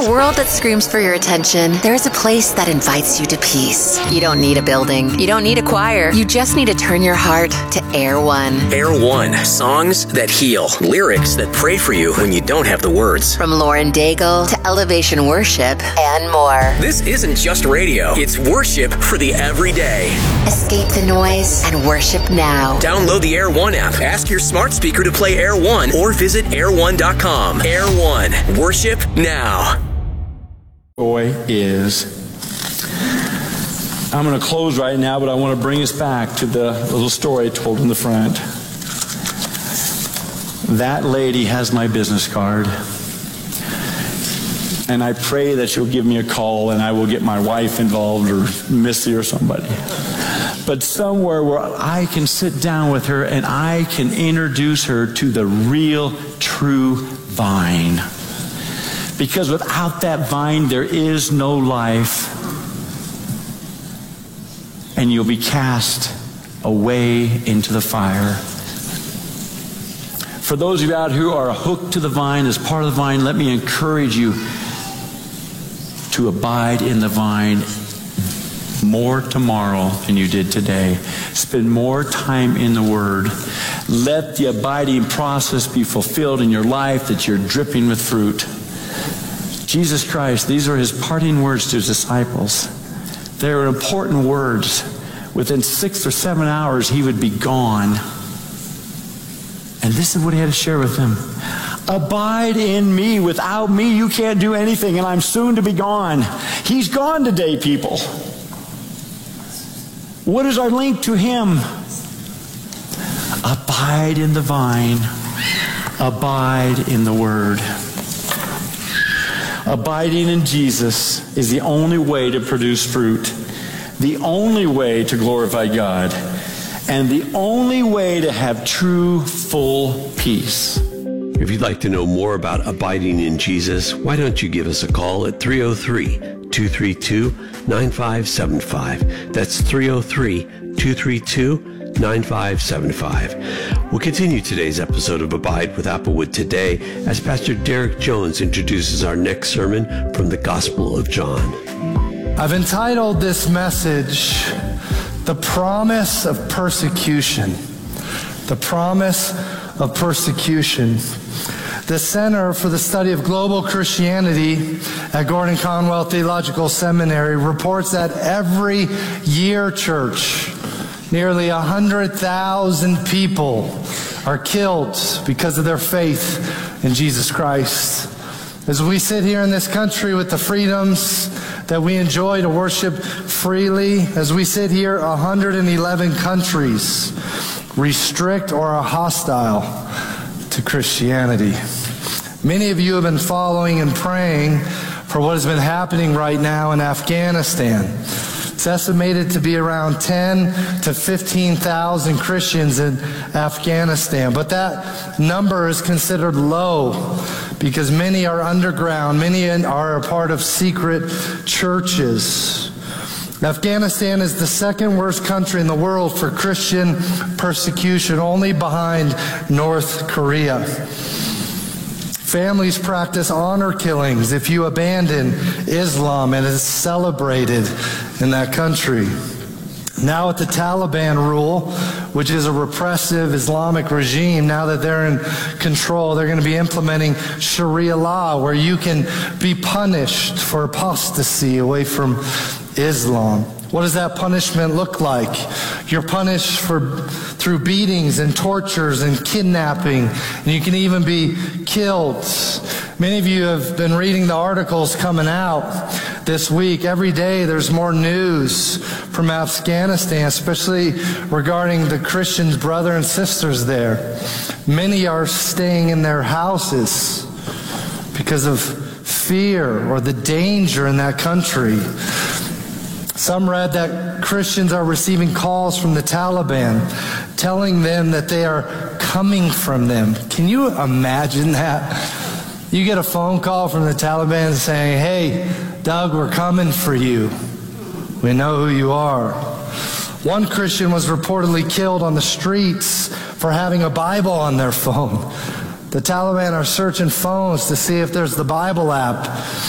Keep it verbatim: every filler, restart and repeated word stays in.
a world that screams for your attention, there is a place that invites you to peace. You don't need a building. You don't need a choir. You just need to turn your heart to Air One. Air One. Songs that heal. Lyrics that pray for you when you don't have the words. From Lauren Daigle to Elevation Worship and more. This isn't just radio. It's worship for the everyday. Escape the noise and worship now. Download the Air One app. Ask your smart speaker to play Air One or visit air one dot com. Air One. Worship now. Joy is. I'm going to close right now, but I want to bring us back to the little story I told in the front. That lady has my business card. And I pray that she'll give me a call and I will get my wife involved or Missy or somebody. But somewhere where I can sit down with her and I can introduce her to the real, true vine. Because without that vine, there is no life. And you'll be cast away into the fire. For those of you out who are hooked to the vine, as part of the vine, let me encourage you to abide in the vine more tomorrow than you did today. Spend more time in the Word. Let the abiding process be fulfilled in your life, that you're dripping with fruit. Jesus Christ, these are his parting words to his disciples. They were important words. Within six or seven hours, he would be gone. And this is what he had to share with them. Abide in me. Without me, you can't do anything, and I'm soon to be gone. He's gone today, people. What is our link to him? Abide in the vine. Abide in the Word. Abiding in Jesus is the only way to produce fruit, the only way to glorify God, and the only way to have true, full peace. If you'd like to know more about abiding in Jesus, why don't you give us a call at three oh three, two three two, nine five seven five. That's three oh three, two three two, nine five seven five. We'll continue today's episode of Abide with Applewood today as Pastor Derek Jones introduces our next sermon from the Gospel of John. I've entitled this message, The Promise of Persecution. The Promise of Persecution. The Center for the Study of Global Christianity at Gordon Conwell Theological Seminary reports that every year, church, nearly one hundred thousand people are killed because of their faith in Jesus Christ. As we sit here in this country with the freedoms that we enjoy to worship freely, as we sit here, one hundred eleven countries restrict or are hostile to Christianity. Many of you have been following and praying for what has been happening right now in Afghanistan. It's estimated to be around ten to fifteen thousand Christians in Afghanistan. But that number is considered low because many are underground. Many are a part of secret churches. Afghanistan is the second worst country in the world for Christian persecution, only behind North Korea. Families practice honor killings if you abandon Islam, and it's celebrated in that country. Now with the Taliban rule, which is a repressive Islamic regime, now that they're in control, they're going to be implementing Sharia law where you can be punished for apostasy away from Islam. What does that punishment look like? You're punished for through beatings and tortures and kidnapping, and you can even be killed. Many of you have been reading the articles coming out this week. Every day there's more news from Afghanistan, especially regarding the Christians, brothers and sisters there. Many are staying in their houses because of fear or the danger in that country. Some read that Christians are receiving calls from the Taliban telling them that they are coming from them. Can you imagine that? You get a phone call from the Taliban saying, "Hey, Doug, we're coming for you. We know who you are." One Christian was reportedly killed on the streets for having a Bible on their phone. The Taliban are searching phones to see if there's the Bible app